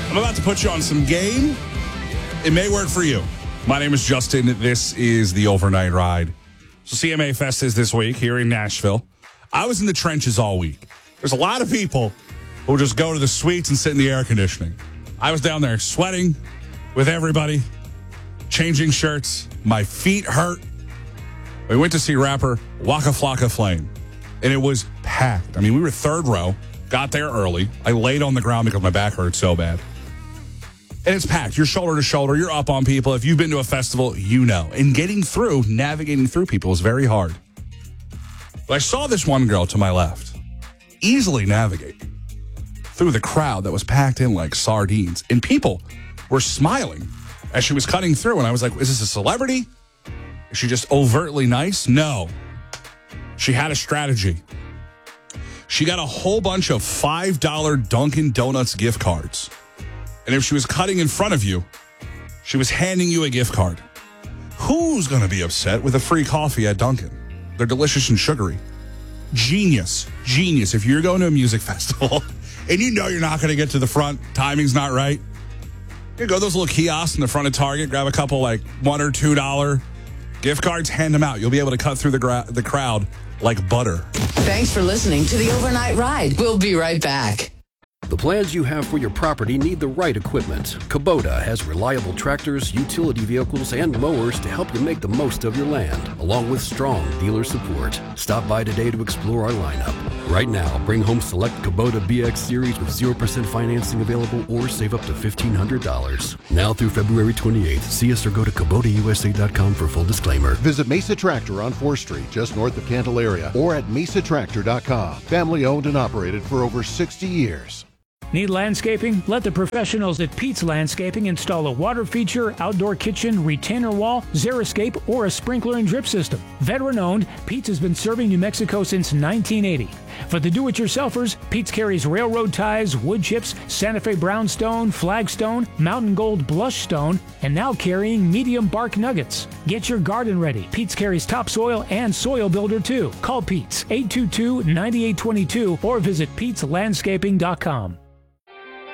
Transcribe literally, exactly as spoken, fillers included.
I'm about to put you on some game. It may work for you. My name is Justin. This is the Overnight Ride. So C M A Fest is this week here in Nashville. I was in the trenches all week. There's a lot of people who just go to the suites and sit in the air conditioning. I was down there sweating with everybody, changing shirts. My feet hurt. We went to see rapper Waka Flocka Flame, and it was packed. I mean, we were third row, got there early. I laid on the ground because my back hurt so bad. And it's packed. You're shoulder to shoulder. You're up on people. If you've been to a festival, you know. And getting through, navigating through people is very hard. But I saw this one girl to my left easily navigate through the crowd that was packed in like sardines. And people were smiling as she was cutting through. And I was like, is this a celebrity? Is she just overtly nice? No. She had a strategy. She got a whole bunch of five dollar Dunkin' Donuts gift cards. And if she was cutting in front of you, she was handing you a gift card. Who's going to be upset with a free coffee at Dunkin'? They're delicious and sugary. Genius. Genius. If you're going to a music festival and you know you're not going to get to the front, timing's not right, you go to those little kiosks in the front of Target, grab a couple like one or two dollar gift cards, hand them out. You'll be able to cut through the, gra- the crowd like butter. Thanks for listening to the Overnight Ride. We'll be right back. The plans you have for your property need the right equipment. Kubota has reliable tractors, utility vehicles, and mowers to help you make the most of your land, along with strong dealer support. Stop by today to explore our lineup. Right now, bring home select Kubota B X Series with zero percent financing available or save up to fifteen hundred dollars. Now through February twenty-eighth, see us or go to Kubota U S A dot com for full disclaimer. Visit Mesa Tractor on fourth Street, just north of Candelaria, or at mesa tractor dot com. Family owned and operated for over sixty years. Need landscaping? Let the professionals at Pete's Landscaping install a water feature, outdoor kitchen, retainer wall, xeriscape, or a sprinkler and drip system. Veteran-owned, Pete's has been serving New Mexico since nineteen eighty. For the do-it-yourselfers, Pete's carries railroad ties, wood chips, Santa Fe brownstone, flagstone, mountain gold blush stone, and now carrying medium bark nuggets. Get your garden ready. Pete's carries topsoil and soil builder too. Call Pete's eight two two, nine eight two two or visit petes landscaping dot com.